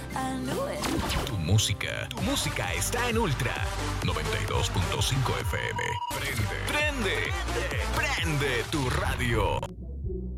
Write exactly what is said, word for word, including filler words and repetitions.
I knew it. Tu música, tu música está en Ultra noventa y dos punto cinco F M. Prende, prende, prende tu radio.